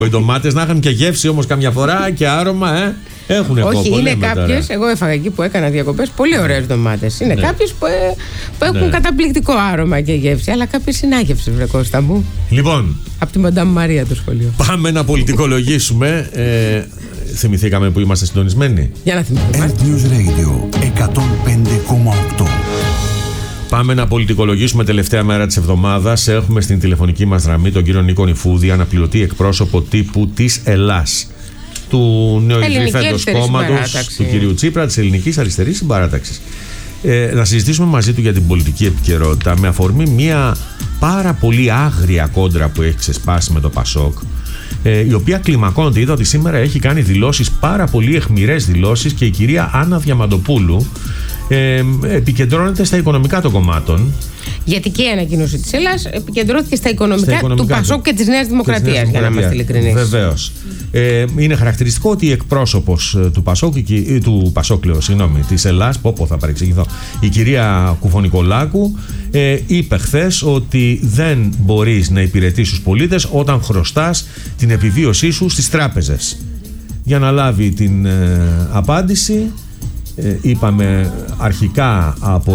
Οι ντομάτες να είχαν και γεύση όμως καμιά φορά και άρωμα, έχουν κόπο. Όχι, είναι κάποιες. Εγώ έφαγα εκεί που έκανα διακοπές πολύ ωραίες ντομάτες. Είναι κάποιες που έχουν καταπληκτικό άρωμα και γεύση, αλλά κάποιες είναι άγευσες, βρε Κώστα μου. Λοιπόν. Από τη Μαντάμ Μαρία το σχολείο. Πάμε να πολιτικολογήσουμε. Θυμηθήκαμε που είμαστε συντονισμένοι. Για να θυμηθούμε. News Radio 105,8. Πάμε να πολιτικολογήσουμε τελευταία μέρα της εβδομάδας. Έχουμε στην τηλεφωνική μας γραμμή τον κύριο Νίκο Νηφούδη, αναπληρωτή εκπρόσωπο τύπου της Ελλάς, του νεοειδρυθέντος κόμματος του κυρίου Τσίπρα, της Ελληνικής Αριστερής Συμπαράταξης. Να συζητήσουμε μαζί του για την πολιτική επικαιρότητα με αφορμή μια πάρα πολύ άγρια κόντρα που έχει ξεσπάσει με το Πασόκ, η οποία κλιμακώνεται. Είδα ότι σήμερα έχει κάνει δηλώσεις, πάρα πολύ αιχμηρές δηλώσεις, και η κυρία Άννα Διαμαντοπούλου επικεντρώνεται στα οικονομικά των κομμάτων. Γιατί και η ανακοίνωση της Ελλάς επικεντρώθηκε στα οικονομικά του Πασόκ και της Νέας Δημοκρατίας, για να είμαστε ειλικρινείς. Βεβαίως. Είναι χαρακτηριστικό ότι η εκπρόσωπος του Πασόκ, της Ελλάς, θα παρεξηγηθώ, η κυρία Κουφονικολάκου, είπε χθες ότι δεν μπορείς να υπηρετήσεις τους πολίτες όταν χρωστάς την επιβίωσή σου στις τράπεζες. Για να λάβει την απάντηση, είπαμε αρχικά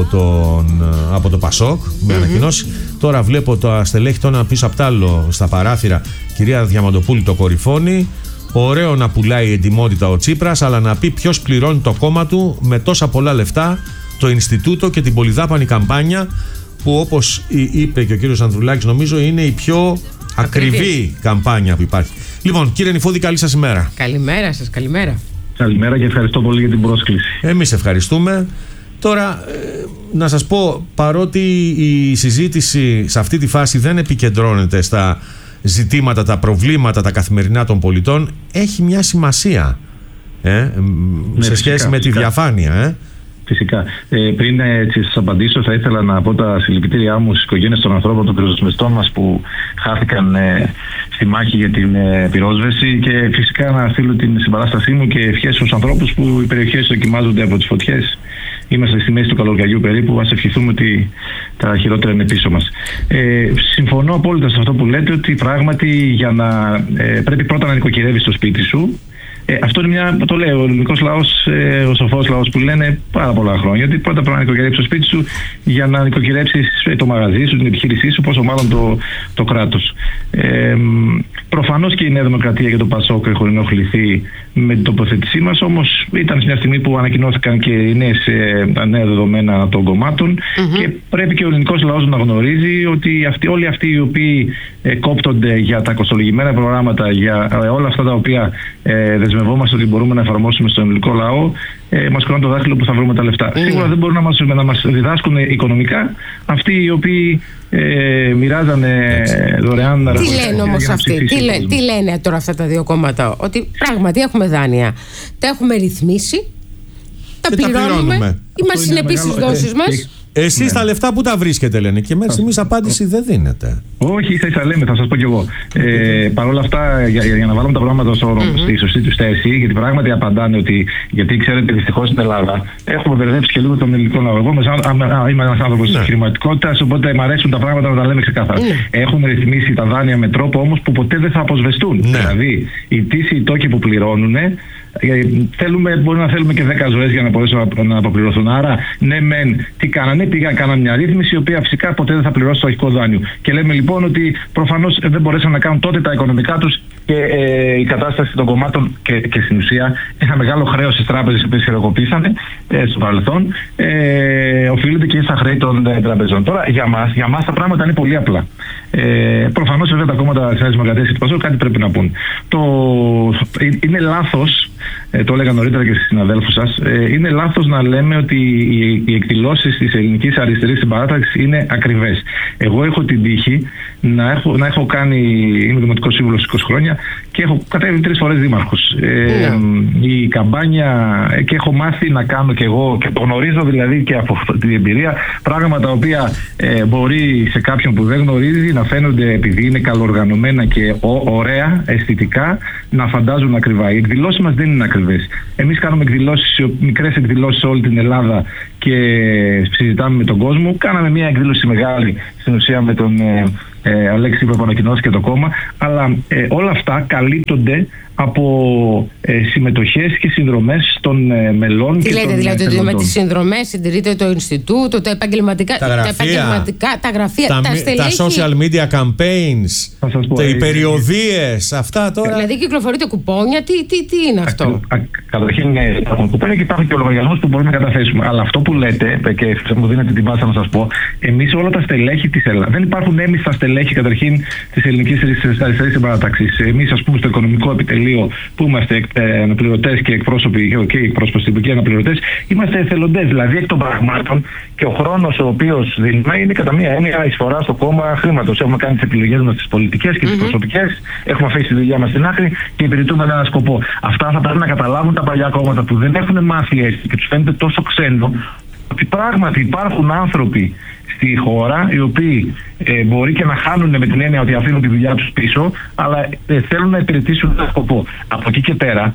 από το Πασόκ με ανακοινώσει. Τώρα βλέπω το στελέχη τώρα πίσω απ' τ' άλλο στα παράθυρα, κυρία Διαμαντοπούλη το κορυφώνει. Ωραίο να πουλάει η εντιμότητα ο Τσίπρας, αλλά να πει ποιος πληρώνει το κόμμα του με τόσα πολλά λεφτά, το Ινστιτούτο και την πολυδάπανη καμπάνια, που όπως είπε και ο κύριος Ανδρουλάκης, νομίζω είναι η πιο ακριβή καμπάνια που υπάρχει. Λοιπόν, κύριε Νηφούδη, καλή σας ημέρα. Καλημέρα σας, καλημέρα. Καλημέρα και ευχαριστώ πολύ για την πρόσκληση. Εμείς ευχαριστούμε. Τώρα, να σας πω, παρότι η συζήτηση σε αυτή τη φάση δεν επικεντρώνεται στα ζητήματα, τα προβλήματα, τα καθημερινά των πολιτών, έχει μια σημασία σε σχέση με τη διαφάνεια. Φυσικά. Πριν σας απαντήσω, θα ήθελα να πω τα συλληπιτήριά μου στις οικογένειες των ανθρώπων, των πυροσβεστών μας που χάθηκαν στη μάχη για την πυρόσβεση, και φυσικά να στείλω την συμπαράστασή μου και ευχές στους ανθρώπους που οι περιοχές δοκιμάζονται από τις φωτιές. Είμαστε στη μέση του καλοκαιριού περίπου. Ας ευχηθούμε ότι τα χειρότερα είναι πίσω μας. Συμφωνώ απόλυτα σε αυτό που λέτε, ότι πράγματι πρέπει πρώτα να νοικοκυρεύεις το σπίτι σου. Αυτό είναι το λέει ο ελληνικός λαός, ο σοφός λαός που λένε πάρα πολλά χρόνια, ότι πρώτα πρέπει να νοικοκυρέψεις το σπίτι σου για να νοικοκυρέψεις το μαγαζί σου, την επιχείρησή σου, πόσο μάλλον το κράτος. Προφανώς και η Νέα Δημοκρατία και το Πασόκ έχουν ενοχληθεί με την τοποθέτησή μας, όμως ήταν μια στιγμή που ανακοινώθηκαν και τα νέα δεδομένα των κομμάτων, και πρέπει και ο ελληνικός λαός να γνωρίζει ότι όλοι αυτοί οι οποίοι κόπτονται για τα κοστολογημένα προγράμματα, για όλα αυτά τα οποία δεσμευόμαστε ότι μπορούμε να εφαρμόσουμε στον ελληνικό λαό, μας κρώνουν το δάχτυλο που θα βρούμε τα λεφτά. Σίγουρα δεν μπορούν να μας διδάσκουν οικονομικά αυτοί οι οποίοι μοιράζανε δωρεάν. Τι λένε όμως αυτοί, τι λένε τώρα αυτά τα δύο κόμματα? Ότι πράγματι έχουμε δάνεια, τα έχουμε ρυθμίσει, τα πληρώνουμε, είμαστε συνεπείς στις δόσεις μας. Εσείς τα λεφτά που τα βρίσκετε, λένε, και μέχρι στιγμής απάντηση δεν δίνεται. Όχι, ίσα λέμε, θα σας πω κι εγώ. Παρ' όλα αυτά, για να βάλουμε τα πράγματα στη σωστή του θέση, γιατί πράγματι απαντάνε ότι, γιατί ξέρετε, δυστυχώς στην Ελλάδα έχουμε μπερδέψει και λίγο τον ελληνικό λαό. Εγώ είμαι ένας άνθρωπος της επιχειρηματικότητας, οπότε μου αρέσουν τα πράγματα να τα λέμε ξεκάθαρα. Έχουν ρυθμίσει τα δάνεια με τρόπο όμως που ποτέ δεν θα αποσβεστούν. Δηλαδή, οι τύχοι τόκοι που πληρώνουν, μπορεί να θέλουμε και 10 ζωές για να μπορέσουν να αποπληρωθούν. Άρα, ναι, τι κάνανε, κάνανε μια ρύθμιση η οποία φυσικά ποτέ δεν θα πληρώσει το αρχικό δάνειο. Και λέμε λοιπόν ότι προφανώς δεν μπορέσαν να κάνουν τότε τα οικονομικά τους, και η κατάσταση των κομμάτων και στην ουσία ένα μεγάλο χρέος στις τράπεζες που χρεοκοπήσανε στο παρελθόν οφείλεται και στα χρέη των τραπεζών. Τώρα για μας τα πράγματα είναι πολύ απλά. Προφανώς βέβαια τα κόμματα της Νέας Δημοκρατίας και του Πασόκ κάτι πρέπει να πούν. Είναι λάθος, το έλεγα νωρίτερα και στους συναδέλφους σας, είναι λάθος να λέμε ότι οι εκδηλώσεις της Ελληνικής Αριστερής Συμπαράταξης είναι ακριβές. Εγώ έχω την τύχη να έχω κάνει, είμαι δημοτικός σύμβουλος 20 χρόνια και έχω κατέβει 3 φορές δήμαρχος. Η καμπάνια, και έχω μάθει να κάνω και εγώ, και το γνωρίζω δηλαδή και από την εμπειρία, πράγματα τα οποία μπορεί σε κάποιον που δεν γνωρίζει να φαίνονται, επειδή είναι καλοοργανωμένα και ωραία αισθητικά, να φαντάζουν ακριβά. Οι εκδηλώσεις μας δεν είναι ακριβές. Εμείς κάνουμε μικρές εκδηλώσεις σε όλη την Ελλάδα και συζητάμε με τον κόσμο. Κάναμε μια εκδήλωση μεγάλη στην ουσία με τον Αλέξη Τσίπρα που ανακοινώθηκε και το κόμμα, αλλά όλα αυτά καλύπτονται από συμμετοχές και συνδρομές των μελών. Τι λέτε, δηλαδή ότι με τις συνδρομές συντηρείται το Ινστιτούτο, τα επαγγελματικά, τα γραφεία, τα στελέχη. Τα social media campaigns, οι περιοδίες, αυτά τώρα. Δηλαδή κυκλοφορείται κουπόνια, τι είναι αυτό? Καταρχήν υπάρχουν κουπόνια και υπάρχουν και ο λογαριασμός που μπορούμε να καταθέσουμε. Αλλά αυτό που λέτε, και μου δίνετε την πάσα να σας πω, εμείς όλα τα στελέχη της Ελλάδα, δεν υπάρχουν έμειστα στελέχη καταρχήν της ελληνικής αριστερής συμπαράταξης. Εμείς, ας πούμε, στο οικονομικό επιτελείο που είμαστε αναπληρωτές και εκπρόσωποι και εκπροσωπικοί αναπληρωτές, είμαστε εθελοντές. Δηλαδή εκ των πραγμάτων και ο χρόνος ο οποίος δίνουμε είναι κατά μία έννοια εισφορά στο κόμμα χρήματος. Έχουμε κάνει τις επιλογές μας τις πολιτικές και τις προσωπικές, έχουμε αφήσει τη δουλειά μας στην άκρη και υπηρετούμε έναν σκοπό. Αυτά θα πρέπει να καταλάβουν τα παλιά κόμματα που δεν έχουν μάθει έτσι και τους φαίνεται τόσο ξένο, ότι πράγματι υπάρχουν άνθρωποι στη χώρα οι οποίοι μπορεί και να χάνουν με την έννοια ότι αφήνουν τη δουλειά τους πίσω, αλλά θέλουν να υπηρετήσουν ένα σκοπό. Από εκεί και πέρα,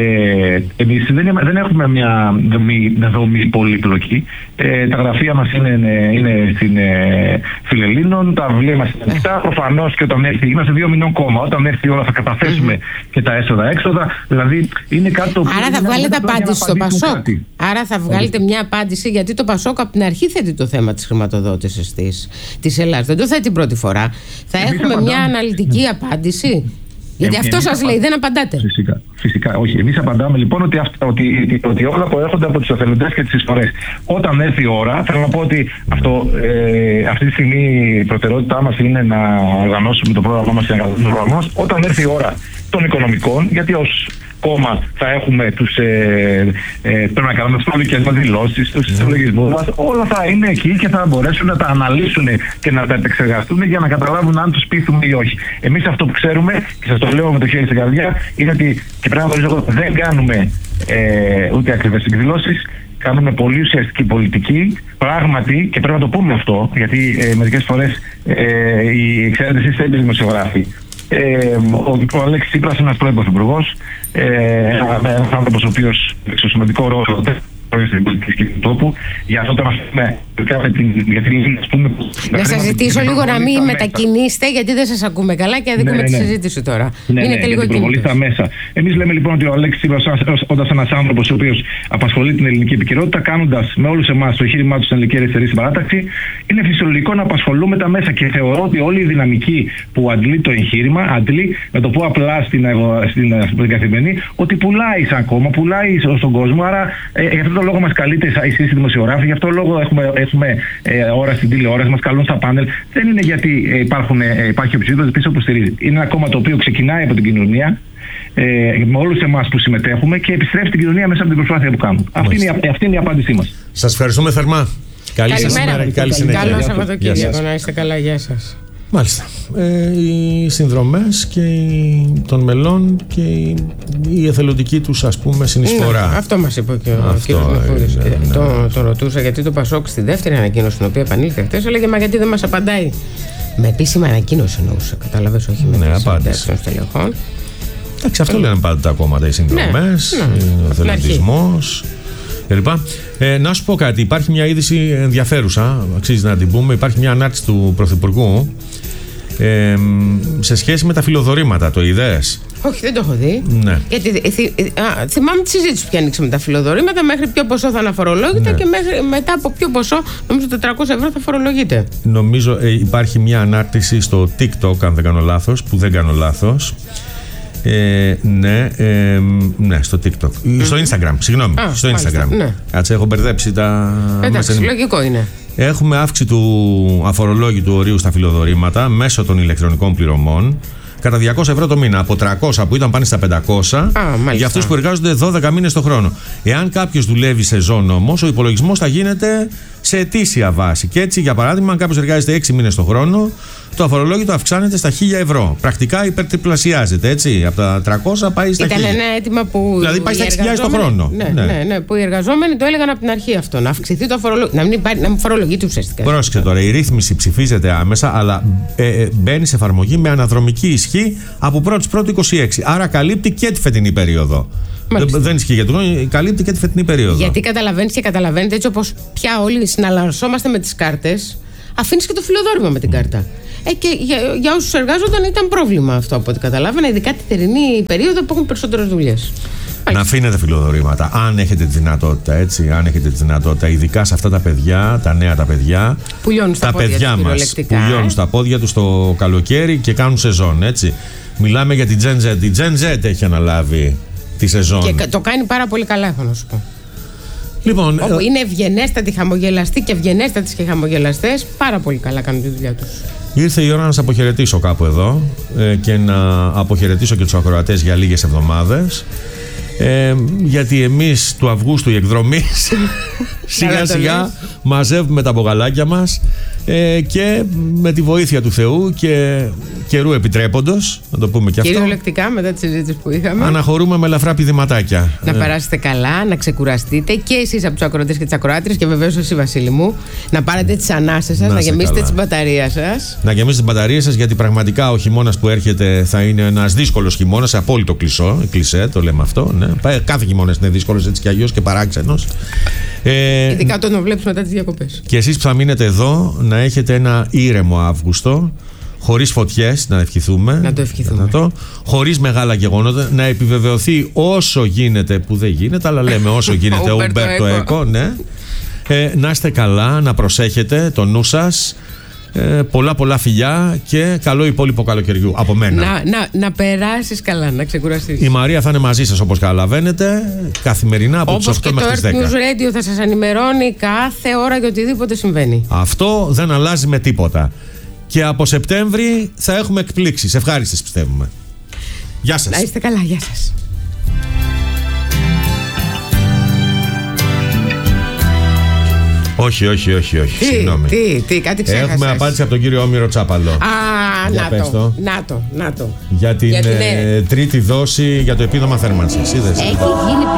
εμείς δεν έχουμε μια δομή πολύπλοκη. Τα γραφεία μας είναι στην Φιλελλήνων, τα βιβλία μας είναι ανοιχτά. Προφανώς και όταν έρθει, είμαστε 2 μηνών κόμμα. Όταν έρθει η ώρα θα καταθέσουμε και τα έσοδα-έξοδα. Δηλαδή είναι κάτι το οποίο. Άρα θα βγάλετε απάντηση στο Πασόκ. Άρα θα βγάλετε μια απάντηση, γιατί το Πασόκ από την αρχή θέτει το θέμα της χρηματοδότησης της Ελλάδας. Δεν το θέτει την πρώτη φορά. Θα έχουμε μια αναλυτική απάντηση. Γιατί αυτό σας λέει, δεν απαντάτε. Φυσικά, όχι. Εμείς απαντάμε λοιπόν ότι όλα προέρχονται από τους εθελοντές και τις εισφορές. Όταν έρθει η ώρα, θέλω να πω ότι αυτή τη στιγμή η προτεραιότητά μας είναι να οργανώσουμε το πρόγραμμά μας. Όταν έρθει η ώρα των οικονομικών, γιατί ως κόμμα θα έχουμε πρέπει να κάνουμε τις προδικές μας δηλώσεις, τους συλλογισμούς μας, όλα θα είναι εκεί και θα μπορέσουν να τα αναλύσουν και να τα επεξεργαστούν για να καταλάβουν αν τους πείθουμε ή όχι. Εμείς αυτό που ξέρουμε, και σας το λέω με το χέρι στην καρδιά, είναι ότι, και πρέπει να το ρωτήσω, δεν κάνουμε ούτε ακριβές εκδηλώσεις, κάνουμε πολύ ουσιαστική πολιτική, πράγματι, και πρέπει να το πούμε αυτό, γιατί μερικές φορές η εξαίρεση είστε δημοσιογράφοι. Ο Αλέξης Τσίπρας είναι ένας πρώην πρωθυπουργός, ένας άνθρωπος ο οποίος έχει σημαντικό ρόλο στην πολιτική σκηνή του τόπου. Για αυτό τώρα να σας ζητήσω λίγο να μην μετακινήσετε, γιατί δεν σας ακούμε καλά και αδικούμε τη συζήτηση τώρα. Μείνετε λίγο κινητός. Εμείς λέμε λοιπόν ότι ο Αλέξης Τσίπρας, όντας ένας άνθρωπος ο οποίος απασχολεί την ελληνική επικαιρότητα, κάνοντας με όλους εμάς το εγχείρημά του στην ελληνική αριστερή συμπαράταξη, είναι φυσιολογικό να απασχολούμε τα μέσα. Και θεωρώ ότι όλη η δυναμική που αντλεί το εγχείρημα, αντλεί, με το πω απλά στην καθημερινή, ότι πουλάει σαν κόμμα, πουλάει στον κόσμο. Άρα γι' αυτό το λόγο μας καλείτε εσείς οι δημοσιογράφοι, γι' αυτό το λόγο έχουμε ώρα στην τηλεόραση, μας καλούν στα πάνελ. Δεν είναι γιατί υπάρχει οποιοδήποτε πίσω που στηρίζει. Είναι ένα κόμμα το οποίο ξεκινάει από την κοινωνία, με όλους εμάς που συμμετέχουμε, και επιστρέφει στην κοινωνία μέσα από την προσπάθεια που κάνουμε. Αυτή είναι η απάντησή μας. Σας ευχαριστούμε θερμά. Καλή σας ημέρα και καλή συνέχεια. Καλό Σαββατοκύριακο, να είστε καλά. Γεια σας. Μάλιστα. Οι συνδρομές και των μελών και η εθελοντική τους, ας πούμε, συνεισφορά. Ναι, αυτό μας είπε και ο κ. Μεχούρης. Το ρωτούσα γιατί το Πασόκ στη δεύτερη ανακοίνωση, την οποία επανήλθε χθες, έλεγε μα γιατί δεν μας απαντάει. Με επίσημη ανακοίνωση εννοούσε, κατάλαβες, όχι με συνέντευξη των στελεχών. Εντάξει, αυτό λένε πάντα τα κόμματα, οι συνδρομές, ο εθελοντισμός κλπ. Να σου πω κάτι, υπάρχει μια είδηση ενδιαφέρουσα, αξίζει να την πούμε. Υπάρχει μια ανάρτηση του Πρωθυπουργού σε σχέση με τα φιλοδορήματα. Το είδες? Όχι, δεν το έχω δει. Ναι. Γιατί θυμάμαι τη συζήτηση που άνοιξε με τα φιλοδορήματα. Μέχρι ποιο ποσό θα αναφορολόγηται, ναι, και μετά από ποιο ποσό, νομίζω 400 ευρώ θα φορολογείται. Νομίζω υπάρχει μια ανάρτηση στο TikTok, αν δεν κάνω λάθος, που δεν κάνω λάθος. Ναι, στο TikTok. Στο Instagram, συγγνώμη. Στο Instagram. Ναι. Κάτσε, έχω μπερδέψει τα. Εντάξει, λογικό είναι. Έχουμε αύξηση του αφορολόγητου ορίου στα φιλοδορήματα μέσω των ηλεκτρονικών πληρωμών κατά 200 ευρώ το μήνα. Από 300 που ήταν πάνε στα 500 για αυτούς που εργάζονται 12 μήνες το χρόνο. Εάν κάποιος δουλεύει σεζόν όμως, ο υπολογισμός θα γίνεται σε ετήσια βάση. Και έτσι, για παράδειγμα, αν κάποιος εργάζεται 6 μήνες το χρόνο, το αφορολόγητο αυξάνεται στα 1.000 ευρώ. Πρακτικά υπερτριπλασιάζεται, έτσι. Από τα 300 πάει στα 1.000. Ήταν ένα αίτημα που. Δηλαδή πάει στα 6.000 το χρόνο. Ναι, που οι εργαζόμενοι το έλεγαν από την αρχή αυτό. Να αυξηθεί το αφορολόγητο. Να μην φορολογείται ουσιαστικά. Πρόσεξε τώρα, η ρύθμιση ψηφίζεται άμεσα, αλλά μπαίνει σε εφαρμογή με αναδρομική ισχύ από 1η-1η-26. Άρα καλύπτει και τη φετινή περίοδο. Δεν ισχύει για τον χρόνο, καλύπτει και τη φετινή περίοδο. Γιατί καταλαβαίνεις και καταλαβαίνετε, έτσι όπως πια όλοι συναλλασσόμαστε με τις κάρτες. αφήνεις και το φιλοδόρημα με την κάρτα. Και για όσους εργάζονταν ήταν πρόβλημα αυτό από ό,τι καταλάβαινα, ειδικά τη θερινή περίοδο που έχουν περισσότερες δουλειές. Να αφήνετε φιλοδορήματα, αν έχετε τη δυνατότητα, έτσι. Αν έχετε τη δυνατότητα, ειδικά σε αυτά τα παιδιά, τα νέα τα παιδιά. Που λιώνουν στα παιδιά μας. Που λιώνουν στα πόδια τους το καλοκαίρι και κάνουν σεζόν, έτσι. Μιλάμε για την Gen Z. Η Gen Z έχει αναλάβει τη σεζόν. Και το κάνει πάρα πολύ καλά, έχω να σου πω. Λοιπόν, είναι ευγενέστατοι, χαμογελαστοί και ευγενέστατοι και χαμογελαστές. Πάρα πολύ καλά κάνουν τη δουλειά τους. Ήρθε η ώρα να σας αποχαιρετήσω κάπου εδώ και να αποχαιρετήσω και τους ακροατές για λίγες εβδομάδες. Γιατί εμείς του Αυγούστου η εκδρομή σιγά σιγά μαζεύουμε τα μπογαλάκια μας και με τη βοήθεια του Θεού και καιρού επιτρέποντος, να το πούμε και αυτό, κυριολεκτικά μετά τη συζήτηση που είχαμε, αναχωρούμε με ελαφρά πηδηματάκια. Να περάσετε καλά, να ξεκουραστείτε και εσείς από τους ακροατές και τις ακροάτριες και βεβαίως εσύ, Βασίλη μου, να πάρετε τις ανάσες σας, να γεμίσετε την μπαταρία σας. Να γεμίσετε την μπαταρία σας, γιατί πραγματικά ο χειμώνας που έρχεται θα είναι ένας δύσκολος χειμώνας, απόλυτο κλισέ, το λέμε αυτό. Ναι. Κάθε χειμώνας είναι δύσκολος έτσι κι αλλιώς και παράξενος. Ειδικά όταν το βλέπεις μετά τις διακοπές. Και εσείς που θα μείνετε εδώ, να έχετε ένα ήρεμο Αύγουστο, χωρίς φωτιές, να ευχηθούμε. Να το ευχηθούμε. Χωρίς μεγάλα γεγονότα, να επιβεβαιωθεί όσο γίνεται, που δεν γίνεται, αλλά λέμε όσο γίνεται, Ουμπέρτο Έκο, ναι. Να είστε καλά, να προσέχετε το νου σας. Πολλά φιλιά και καλό υπόλοιπο καλοκαιριού από μένα. Να περάσεις καλά, να ξεκουραστείς. Η Μαρία θα είναι μαζί σας, όπως καταλαβαίνετε, καθημερινά από τις 8 μέχρι τις 10. Όπως και το Earth News Radio θα σας ενημερώνει κάθε ώρα για οτιδήποτε συμβαίνει. Αυτό δεν αλλάζει με τίποτα. Και από Σεπτέμβρη θα έχουμε εκπλήξεις ευχάριστες, πιστεύουμε. Γεια σας. Να είστε καλά, γεια σας. Όχι. Συγγνώμη. Κάτι ξέχασες. Έχουμε απάντηση από τον κύριο Όμηρο Τσάπαλο. Να το. Για την τρίτη δόση για το επίδομα θέρμανσης. Είδες. Έχει γίνει